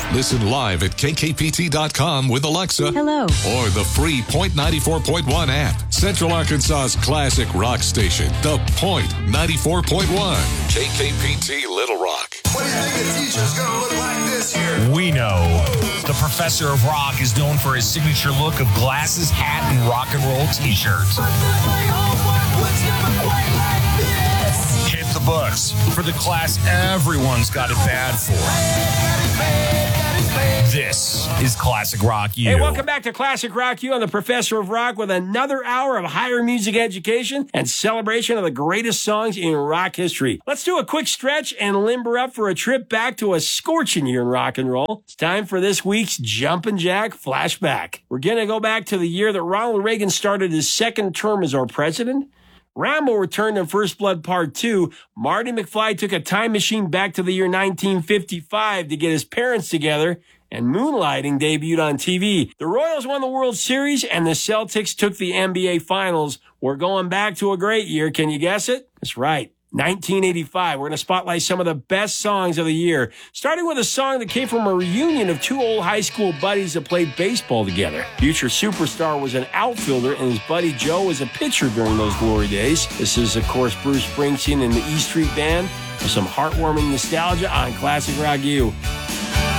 Listen live at kkpt.com with Alexa. Hello. Or the free Point 94.1 app. Central Arkansas's classic rock station, The Point 94.1. KKPT Little Rock. What do you think a teacher's going to look like this year? We know the Professor of Rock is known for his signature look of glasses, hat, and rock and roll t-shirts. Hit the books for the class everyone's got it bad for. This is Classic Rock U. Hey, welcome back to Classic Rock U on the Professor of Rock with another hour of higher music education and celebration of the greatest songs in rock history. Let's do a quick stretch and limber up for a trip back to a scorching year in rock and roll. It's time for this week's Jumpin' Jack Flashback. We're going to go back to the year that Ronald Reagan started his second term as our president. Rambo returned in First Blood Part 2. Marty McFly took a time machine back to the year 1955 to get his parents together, and Moonlighting debuted on TV. The Royals won the World Series, and the Celtics took the NBA Finals. We're going back to a great year. Can you guess it? That's right. 1985. We're going to spotlight some of the best songs of the year, starting with a song that came from a reunion of two old high school buddies that played baseball together. Future superstar was an outfielder, and his buddy Joe was a pitcher during those glory days. This is, of course, Bruce Springsteen and the E Street Band with some heartwarming nostalgia on Classic Rock U.